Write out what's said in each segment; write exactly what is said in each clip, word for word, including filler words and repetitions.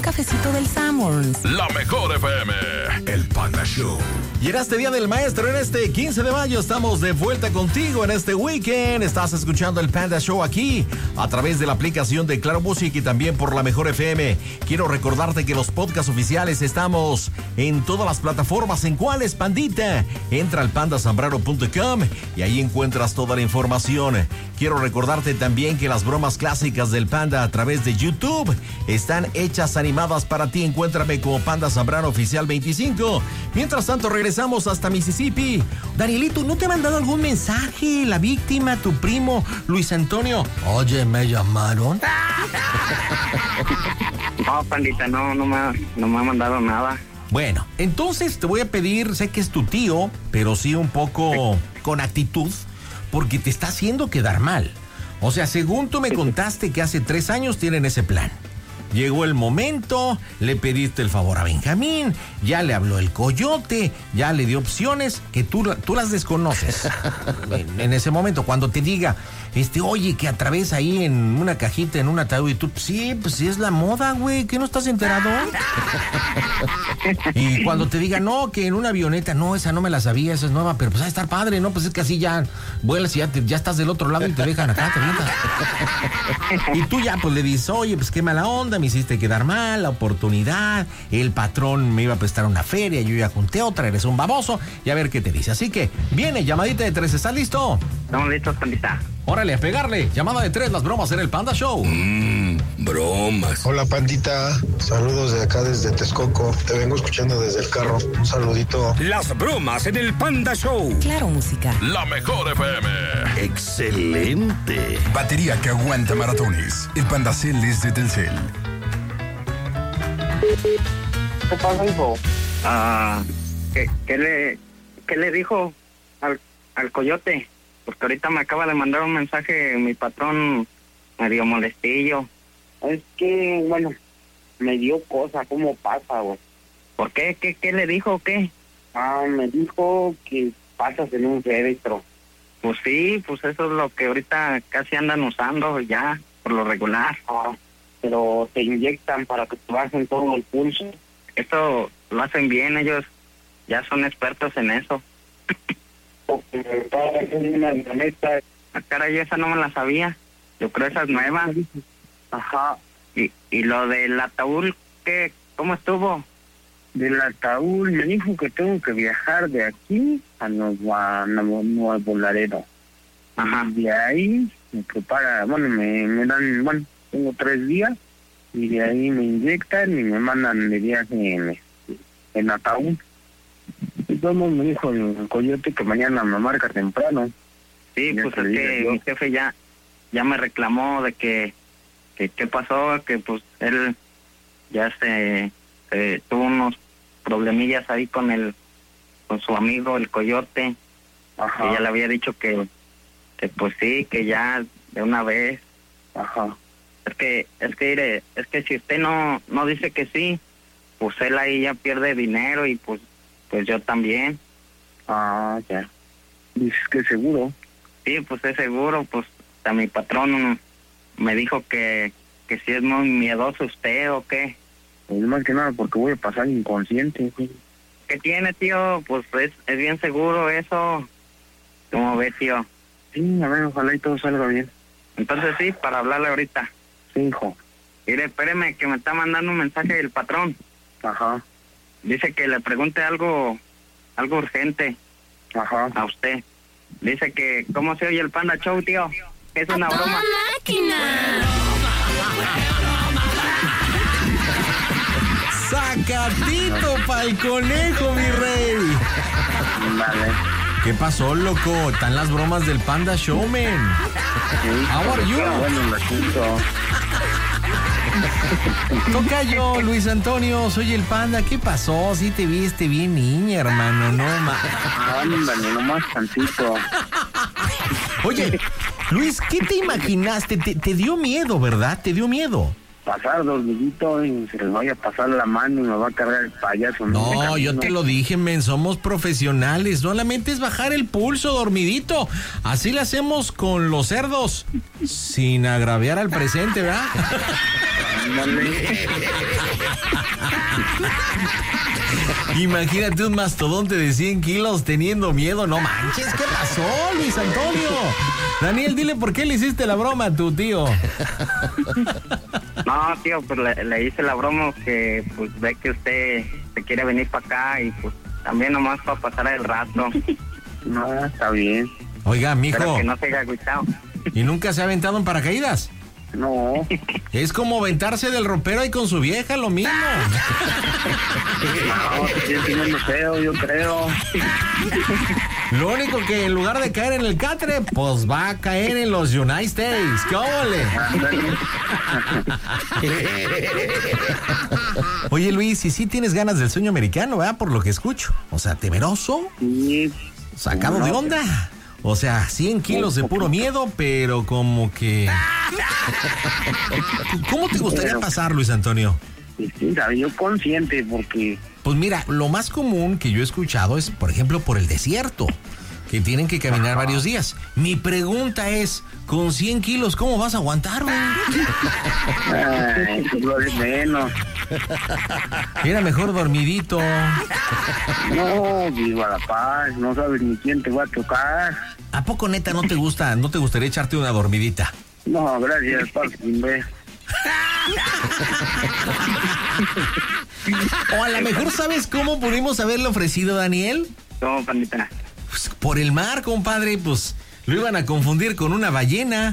cafecito del Sanborns. La mejor F M, el Panda Show. Y en este Día del Maestro, en este quince de mayo, estamos de vuelta contigo en este weekend. Estás escuchando el Panda Show aquí, a través de la aplicación de Claro Music y también por la mejor F M. Quiero recordarte que los podcasts oficiales estamos en todas las plataformas. ¿En cuáles, pandita? Entra al panda zambrano punto com y ahí encuentras toda la información. Quiero recordarte también que las bromas clásicas del Panda a través de YouTube están hechas animadas para ti. Encuéntrame como Panda Zambrano Oficial veinticinco. Mientras tanto, regresamos hasta Mississippi. Danielito, ¿no te ha mandado algún mensaje la víctima, tu primo, Luis Antonio? Oye, ¿me llamaron? No, pandita, no, no me, no me ha mandado nada. Bueno, entonces te voy a pedir, sé que es tu tío, pero sí un poco con actitud, porque te está haciendo quedar mal. O sea, según tú me contaste que hace tres años tienen ese plan. Llegó el momento, le pediste el favor a Benjamín, ya le habló el coyote, ya le dio opciones que tú, tú las desconoces. En, en ese momento, cuando te diga, este, oye, que atraviesa ahí en una cajita, en un ataúd, y tú, sí, pues sí es la moda, güey, ¿qué no estás enterado? Y cuando te diga, no, que en una avioneta, no, esa no me la sabía, esa es nueva, pero pues va a estar padre, ¿no? Pues es que así ya vuelas y ya, te, ya estás del otro lado y te dejan acá, te metas. Y tú ya, pues le dices, oye, pues qué mala onda, me hiciste quedar mal, la oportunidad, el patrón me iba a prestar una feria, yo ya junté otra, eres un baboso, y a ver qué te dice. Así que, viene, llamadita de tres, ¿estás listo? Estamos listos, pandita. Órale, a pegarle, llamada de tres, las bromas en el Panda Show. Mmm, bromas. Hola, pandita, saludos de acá desde Texcoco, te vengo escuchando desde el carro, un saludito. Las bromas en el Panda Show. Claro Música. La mejor F M. Excelente. Batería que aguanta maratones. El Panda Cell es de Telcel. ¿Qué pasa, hijo? Ah, ¿qué, qué le, qué le dijo al, al coyote? Porque ahorita me acaba de mandar un mensaje mi patrón medio molestillo. Es que, bueno, me dio cosa, ¿cómo pasa, güey? ¿Por qué? ¿Qué, qué le dijo o qué? Ah, me dijo que pasas en un féretro. Pues sí, pues eso es lo que ahorita casi andan usando ya, por lo regular. Ah, pero te inyectan para que te bajen todo el pulso. Esto lo hacen bien, ellos ya son expertos en eso. Porque para hacer una avioneta. Ah, caray, esa no me la sabía. Yo creo esa es nueva. Ajá. Y, y lo del ataúd, ¿qué? ¿Cómo estuvo? Del ataúd me dijo que tengo que viajar de aquí a Nuevo, a Nuevo, Nuevo Laredo. Ajá. Y de ahí me prepara, bueno, me, me dan, bueno, tengo tres días y de ahí me inyectan y me mandan de viaje en, en ataúd. Y todo me dijo el coyote que mañana me marca temprano. Sí, ya pues es que yo. Mi jefe ya ya me reclamó de que que qué pasó, que pues él ya se, se tuvo unos problemillas ahí con el con su amigo el coyote. Ajá. Que ya le había dicho que que pues sí, que ya de una vez. Ajá. Es que es que mire, es que si usted no no dice que sí, pues él ahí ya pierde dinero y pues pues yo también. Ah, ya. Dices que seguro. Sí, pues es seguro, pues a mi patrón me dijo que, que si es muy miedoso usted o qué. Pues más que nada porque voy a pasar inconsciente. ¿Sí? ¿Qué tiene, tío? Pues es, es bien seguro eso. ¿Cómo ve, tío? Sí, a ver, ojalá y todo salga bien. Entonces sí, para hablarle ahorita. Sí, hijo. Mire, espéreme que me está mandando un mensaje del patrón. Ajá. Dice que le pregunte algo, algo urgente. Ajá. A usted. Dice que, ¿cómo se oye el Panda Show, tío? Es una ¡A toda broma. máquina! Sacatito pa'l conejo, mi rey. Vale. ¿Qué pasó, loco? Están las bromas del Panda Showman. Sí, How are you? Bueno, lo siento. Toca yo, Luis Antonio, soy el Panda. ¿Qué pasó? Sí te viste bien niña, hermano, no más. Ándale, nomás tantito. Oye, Luis, ¿qué te imaginaste? Te, te dio miedo, ¿verdad? Te dio miedo. Pasar dos deditos y se les vaya a pasar la mano y me va a cargar el payaso. No, yo te lo dije, men, somos profesionales. Solamente es bajar el pulso, dormidito. Así lo hacemos con los cerdos, sin agraviar al presente, ¿verdad? Imagínate un mastodonte de cien kilos teniendo miedo. No manches, ¿qué pasó, Luis Antonio? Daniel, dile por qué le hiciste la broma a tu tío. No, tío, pues le, le hice la broma que pues ve que usted se quiere venir para acá y pues también nomás para pasar el rato. No, está bien. Oiga, mijo. Pero que no se haya agüitado. ¿Y nunca se ha aventado en paracaídas? No. Es como aventarse del ropero ahí con su vieja, lo mismo. No, se siente menos feo, yo creo. Lo único que en lugar de caer en el catre, pues va a caer en los United States. ¡Qué óvole! Oye, Luis, y sí tienes ganas del sueño americano, ¿verdad? Por lo que escucho. O sea, temeroso, Sí. sacado No, de onda. O sea, cien kilos de puro miedo, pero como que... ¿Cómo te gustaría pasar, Luis Antonio? Sí, sí, sabe, yo consciente porque... Pues mira, lo más común que yo he escuchado es, por ejemplo, por el desierto, que tienen que caminar varios días. Mi pregunta es, con cien kilos, ¿cómo vas a aguantar, güey? Ay, lo de menos. Era mejor dormidito. No, viva la paz, no sabes ni quién te va a tocar. ¿A poco neta no te gusta, no te gustaría echarte una dormidita? No, gracias, paz, sin ver. O a lo mejor, ¿sabes cómo pudimos haberle ofrecido, Daniel? ¿Cómo, pandita? Pues por el mar, compadre, pues lo iban a confundir con una ballena.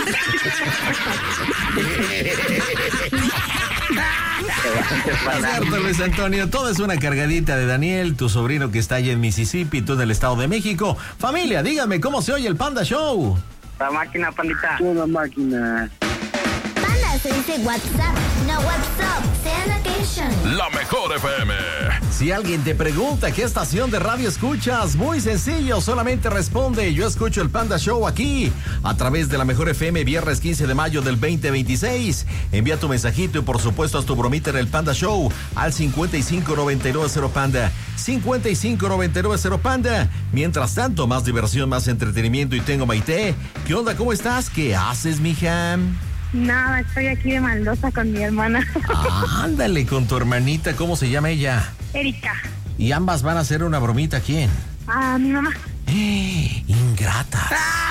Es cierto, Luis Antonio, todo es una cargadita de Daniel, tu sobrino que está allá en Mississippi, tú en el Estado de México. Familia, díganme cómo se oye el Panda Show. La máquina, pandita. Una máquina. Panda se dice WhatsApp, no WhatsApp. Sea location. La mejor F M. Si alguien te pregunta qué estación de radio escuchas, muy sencillo, solamente responde: yo escucho el Panda Show aquí, a través de la mejor F M, viernes quince de mayo del veinte veintiséis. Envía tu mensajito y por supuesto haz tu bromita en el Panda Show al cincuenta y cinco noventa y nueve cero Panda, cincuenta y cinco noventa y nueve cero Panda. Mientras tanto, más diversión, más entretenimiento y tengo Maite. ¿Qué onda? ¿Cómo estás? ¿Qué haces, mija? Nada, estoy aquí de maldosa con mi hermana. Ah, ándale, con tu hermanita, ¿cómo se llama ella? Erika. Y ambas van a hacer una bromita, ¿a quién? A mi mamá. ¡Eh! Ingratas.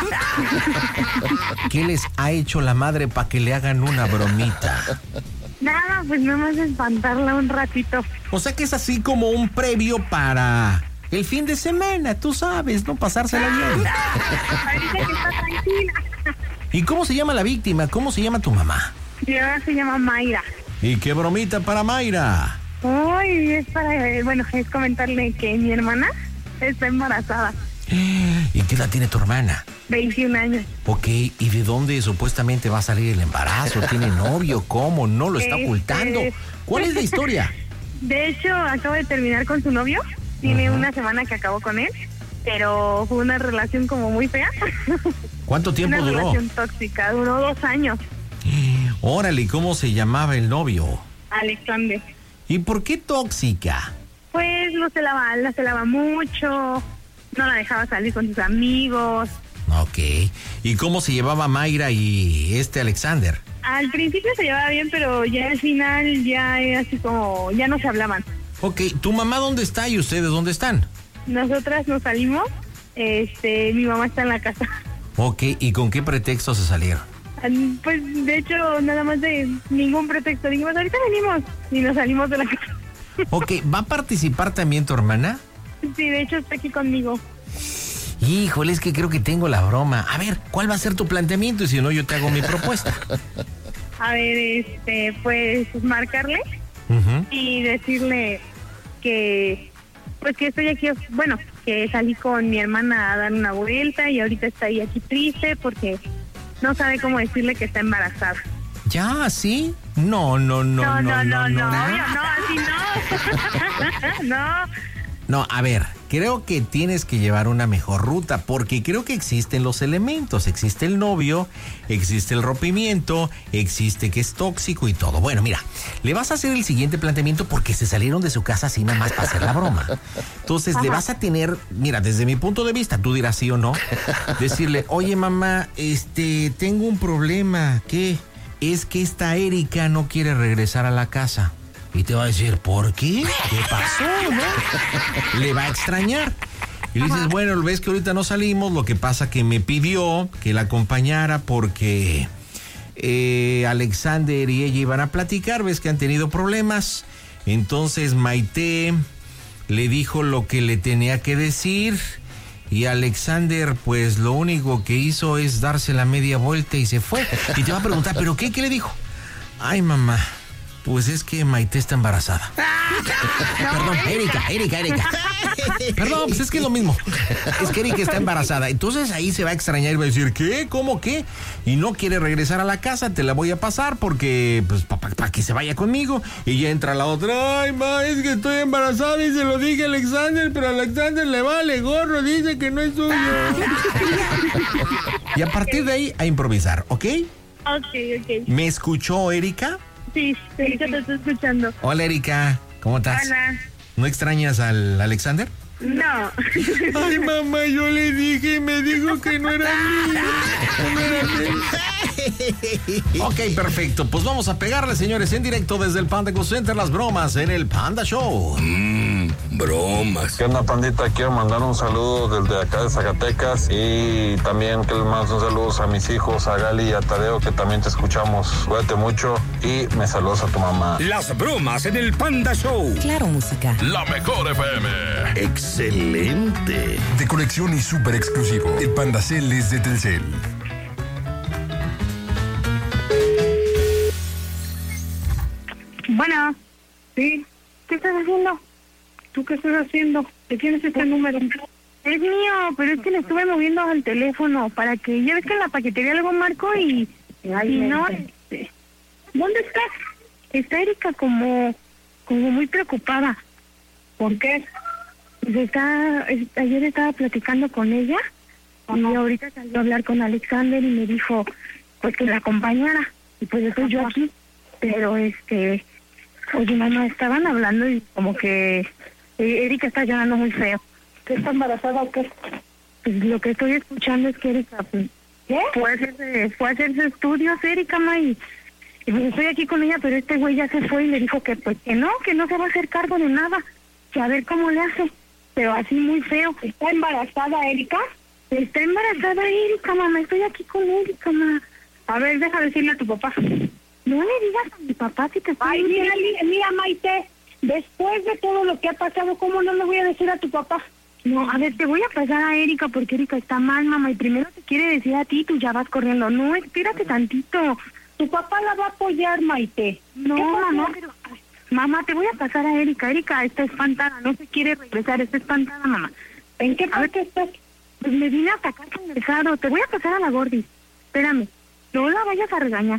¿Qué les ha hecho la madre para que le hagan una bromita? Nada, pues nada más espantarla un ratito. O sea que es así como un previo para el fin de semana, tú sabes, no pasársela bien. Ahorita que está tranquila. ¿Y cómo se llama la víctima? ¿Cómo se llama tu mamá? Mi mamá se llama Mayra. ¿Y qué bromita para Mayra? Ay, es para, bueno, es comentarle que mi hermana está embarazada. ¿Y qué edad tiene tu hermana? veintiún años. Ok, ¿y de dónde supuestamente va a salir el embarazo? ¿Tiene novio? ¿Cómo? ¿No lo está Este- ocultando? ¿Cuál es la historia? De hecho, acaba de terminar con su novio. Tiene Ajá. una semana que acabó con él, pero fue una relación como muy fea. ¿Cuánto tiempo Una duró? relación tóxica, duró dos años. Órale, ¿cómo se llamaba el novio? Alexander. ¿Y por qué tóxica? Pues no se lava, la celaba mucho, no la dejaba salir con sus amigos. Ok. ¿Y cómo se llevaba Mayra y este Alexander? Al principio se llevaba bien, pero ya al final ya era así como, ya no se hablaban. Ok, ¿tu mamá dónde está y ustedes dónde están? Nosotras nos salimos, este, mi mamá está en la casa. Ok, ¿y con qué pretexto se salieron? Pues de hecho, nada más de ningún pretexto. Dijimos, ahorita venimos y nos salimos de la casa. Ok, ¿va a participar también tu hermana? Sí, de hecho está aquí conmigo. Híjole, es que creo que tengo la broma. A ver, ¿cuál va a ser tu planteamiento? Y si no, yo te hago mi propuesta. A ver, este, pues marcarle Ujú. y decirle que, pues que estoy aquí, bueno, que salí con mi hermana a dar una vuelta y ahorita está ahí aquí triste porque no sabe cómo decirle que está embarazada. ¿Ya? ¿Sí? No, no, no, No, no, no, no, no, no. obvio, no, así no. No. No, a ver, creo que tienes que llevar una mejor ruta porque creo que existen los elementos. Existe el novio, existe el rompimiento, existe que es tóxico y todo. Bueno, mira, le vas a hacer el siguiente planteamiento porque se salieron de su casa así nada más para hacer la broma. Entonces le vas a tener, mira, desde mi punto de vista, tú dirás sí o no, decirle, oye mamá, este, tengo un problema, ¿qué? es que esta Erika no quiere regresar a la casa. Y te va a decir, ¿por qué? ¿Qué pasó, no? Le va a extrañar. Y le dices, bueno, ves que ahorita no salimos, lo que pasa que me pidió que la acompañara porque eh, Alexander y ella iban a platicar, ves que han tenido problemas. Entonces Maite le dijo lo que le tenía que decir y Alexander pues lo único que hizo es darse la media vuelta y se fue. Y te va a preguntar, ¿pero qué? ¿Qué le dijo? Ay, mamá, pues es que Maite está embarazada. Perdón, Erika, Erika, Erika. Perdón, pues es que es lo mismo. Es que Erika está embarazada. Entonces ahí se va a extrañar y va a decir, ¿qué? ¿Cómo qué? Y no quiere regresar a la casa, te la voy a pasar porque, pues, para pa, pa que se vaya conmigo. Y ya entra la otra, ay, ma, es que estoy embarazada y se lo dije a Alexander, pero a Alexander le vale gorro, dice que no es suyo. Y a partir de ahí, a improvisar, ¿ok? Ok, ok. ¿Me escuchó, Erika? Sí, Erika te estoy escuchando. Hola, Erika, ¿cómo estás? Hola. ¿No extrañas al Alexander? No. Ay, mamá, yo le dije y me dijo que no era mío. No era mío. Ok, perfecto. Pues vamos a pegarle, señores, en directo desde el Panda Go Center, las bromas en el Panda Show. Mmm, bromas. ¿Qué onda, pandita? Quiero mandar un saludo desde acá de Zacatecas y también que les mando un saludo a mis hijos, a Gali y a Tadeo, que también te escuchamos. Cuídate mucho y me saludas a tu mamá. Las bromas en el Panda Show. Claro, música. La mejor F M. Excelente. De colección y súper exclusivo. El Pandacel es de Telcel. Bueno, sí. ¿Qué estás haciendo? ¿Tú qué estás haciendo? ¿De quién es este número? Es mío, pero es que le estuve moviendo al teléfono para que... Ya ves que en la paquetería luego marco y... Ay, y no, este... ¿Dónde estás? Está Erika como... como muy preocupada. ¿Por qué? Pues está... es- ayer estaba platicando con ella y ahorita salió a hablar con Alexander y me dijo pues que la acompañara. Y pues estoy yo aquí. Pero este... Oye, mamá, estaban hablando y como que eh, Erika está llorando muy feo. ¿Qué está embarazada o qué? Pues lo que estoy escuchando es que Erika, pues, ¿qué? Fue a hacerse, fue a hacerse estudios, Erika, ma, y, y pues estoy aquí con ella, pero este güey ya se fue y le dijo que pues que no, que no se va a hacer cargo de nada, que a ver cómo le hace, pero así muy feo. ¿Está embarazada, Erika? Está embarazada, Erika, mamá, estoy aquí con Erika, ma. A ver, deja decirle a tu papá. No le digas a mi papá que te estoy... Ay, mira, mira, mira, Maite, después de todo lo que ha pasado, ¿cómo no le voy a decir a tu papá? No, a ver, te voy a pasar a Erika porque Erika está mal, mamá, y primero te quiere decir a ti, tú ya vas corriendo. No, espérate tantito. Tu papá la va a apoyar, Maite. No, mamá, pero... ay, mamá, te voy a pasar a Erika. Erika está espantada, no se quiere regresar, está espantada, mamá. ¿En qué parte estás? Pues me vine a atacar con el Saro. Te voy a pasar a la Gordis. Espérame, no la vayas a regañar.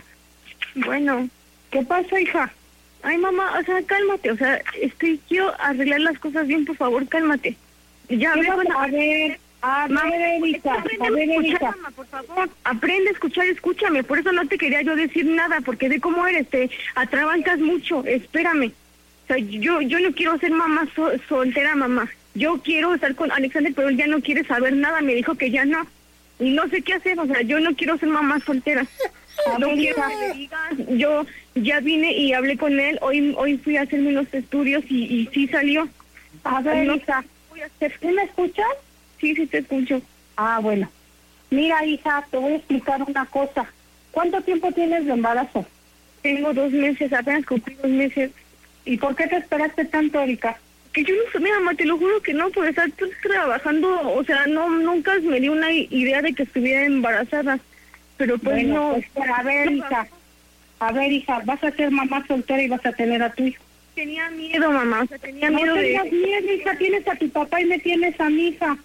Bueno, ¿qué pasó, hija? Ay, mamá, o sea, cálmate, o sea, estoy, quiero arreglar las cosas bien, por favor, cálmate. Ya, a ver, a ver, a ver, Erika, a ver, Erika. Mamá, por favor, aprende a escuchar, escúchame, por eso no te quería yo decir nada, porque de cómo eres, te atrabancas mucho, espérame. O sea, yo, yo no quiero ser mamá so- soltera, mamá. Yo quiero estar con Alexander, pero él ya no quiere saber nada, me dijo que ya no. Y no sé qué hacer, o sea, yo no quiero ser mamá soltera. No quiero que le digas, yo ya vine y hablé con él, hoy hoy fui a hacerme unos estudios y, y sí salió. A ver, no, hija, voy a hacer. ¿Tú me escuchas? Sí, sí te escucho. Ah, bueno. Mira, hija, te voy a explicar una cosa. ¿Cuánto tiempo tienes de embarazo? Tengo dos meses, apenas cumplí dos meses. ¿Y por qué te esperaste tanto, Erika? Que yo no sé, mi mamá, te lo juro que no, por estar trabajando, o sea, no nunca me dio una idea de que estuviera embarazada. Pero pues bueno, no. Pues, a ver, hija, a ver, hija, vas a ser mamá soltera y vas a tener a tu hijo. Tenía miedo, mamá, o sea, tenía no miedo de... tengas miedo, hija, tienes a tu papá y me tienes a mi hija.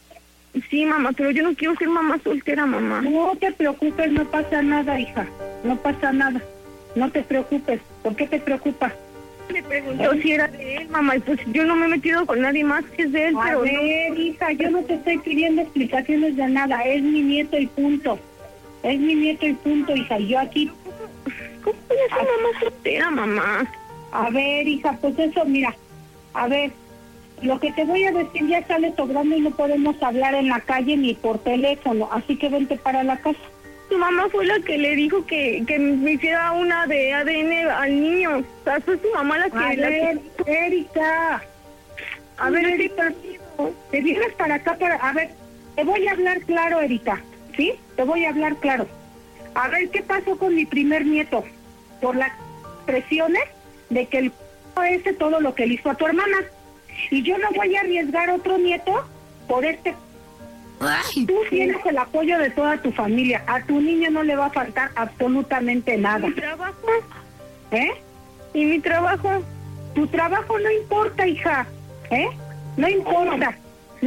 Sí, mamá, pero yo no quiero ser mamá soltera, mamá. No te preocupes, no pasa nada, hija, no pasa nada. No te preocupes, ¿por qué te preocupas? Me preguntó si era de él, mamá, y pues yo no me he metido con nadie más que es de él, a pero ver, no... hija, yo no te estoy pidiendo explicaciones de nada, es mi nieto y punto. Es mi nieto y punto, hija, yo aquí... ¿Cómo puedes ser mamá soltera, mamá? A ver, hija, pues eso, mira, a ver, lo que te voy a decir ya sale sobrando y no podemos hablar en la calle ni por teléfono, así que vente para la casa. tu mamá fue la que le dijo que, que me hiciera una de A D N al niño. O sea, fue tu mamá la que... A la ver, que... Erika. A ver, Erika, te vienes para acá para... A ver, te voy a hablar claro, Erika, ¿sí? Te voy a hablar claro. A ver, ¿qué pasó con mi primer nieto? Por las presiones de que el ese todo lo que le hizo a tu hermana. Y yo no voy a arriesgar otro nieto por este... Ay. Tú tienes el apoyo de toda tu familia. A tu niño no le va a faltar absolutamente nada. ¿Mi trabajo? ¿Eh? ¿Y mi trabajo? Tu trabajo no importa, hija. ¿Eh? No importa.